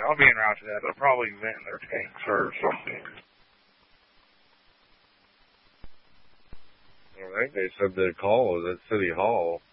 I'll be en route to that. They'll probably vent their tanks or something. I think they said the call was at City Hall.